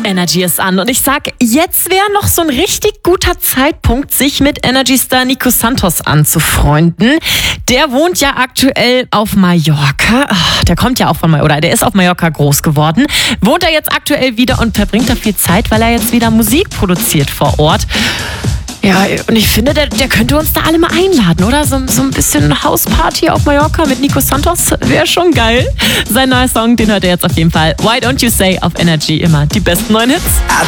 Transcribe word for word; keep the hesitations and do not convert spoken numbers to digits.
Energy ist an und ich sag, jetzt wäre noch so ein richtig guter Zeitpunkt, sich mit Energy-Star Nico Santos anzufreunden. Der wohnt ja aktuell auf Mallorca. Ach, der kommt ja auch von Mallorca, oder der ist auf Mallorca groß geworden. Wohnt er jetzt aktuell wieder und verbringt da viel Zeit, weil er jetzt wieder Musik produziert vor Ort. Ja, und ich finde, der, der könnte uns da alle mal einladen, oder? So, so ein bisschen Hausparty auf Mallorca mit Nico Santos wäre schon geil. Sein neuer Song, den hört ihr jetzt auf jeden Fall. Why Don't You Say auf Energy immer. Die besten neuen Hits.